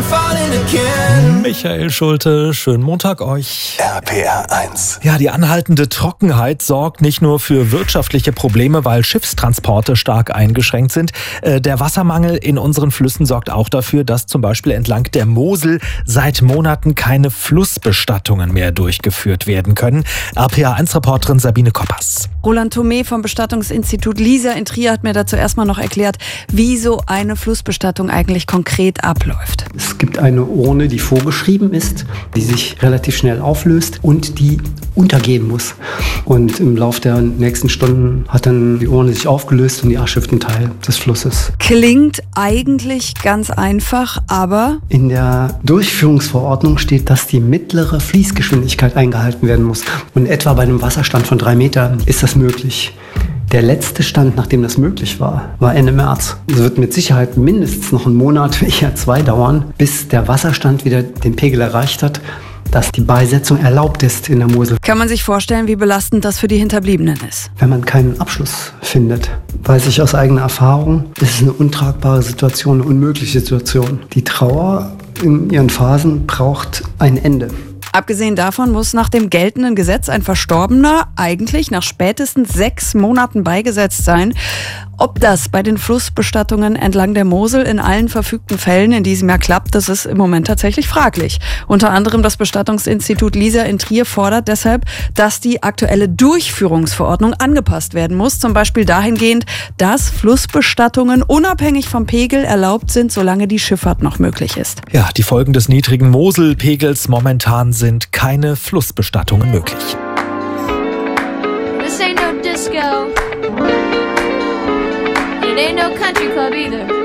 Michael Schulte, schönen Montag euch. RPR 1. Ja, die anhaltende Trockenheit sorgt nicht nur für wirtschaftliche Probleme, weil Schiffstransporte stark eingeschränkt sind. Der Wassermangel in unseren Flüssen sorgt auch dafür, dass zum Beispiel entlang der Mosel seit Monaten keine Flussbestattungen mehr durchgeführt werden können. RPR 1-Reporterin Sabine Koppers. Roland Thomé vom Bestattungsinstitut Lisa in Trier hat mir dazu erstmal noch erklärt, wie so eine Flussbestattung eigentlich konkret abläuft. Es gibt eine Urne, die vorgeschrieben ist, die sich relativ schnell auflöst und die untergehen muss. Und im Laufe der nächsten Stunden hat dann die Urne sich aufgelöst und die Asche wird ein Teil des Flusses. Klingt eigentlich ganz einfach, aber in der Durchführungsverordnung steht, dass die mittlere Fließgeschwindigkeit eingehalten werden muss. Und etwa bei einem Wasserstand von 3 Metern ist das möglich. Der letzte Stand, nachdem das möglich war Ende März. Es wird mit Sicherheit mindestens noch einen Monat, eher 2 dauern, bis der Wasserstand wieder den Pegel erreicht hat, dass die Beisetzung erlaubt ist in der Mosel. Kann man sich vorstellen, wie belastend das für die Hinterbliebenen ist? Wenn man keinen Abschluss findet, weiß ich aus eigener Erfahrung, ist es eine untragbare Situation, eine unmögliche Situation. Die Trauer in ihren Phasen braucht ein Ende. Abgesehen davon muss nach dem geltenden Gesetz ein Verstorbener eigentlich nach spätestens 6 Monaten beigesetzt sein. Ob das bei den Flussbestattungen entlang der Mosel in allen verfügten Fällen in diesem Jahr klappt, das ist im Moment tatsächlich fraglich. Unter anderem das Bestattungsinstitut Lisa in Trier fordert deshalb, dass die aktuelle Durchführungsverordnung angepasst werden muss. Zum Beispiel dahingehend, dass Flussbestattungen unabhängig vom Pegel erlaubt sind, solange die Schifffahrt noch möglich ist. Ja, die Folgen des niedrigen Moselpegels momentan sind keine Flussbestattungen möglich. This ain't no disco. It ain't no country club either.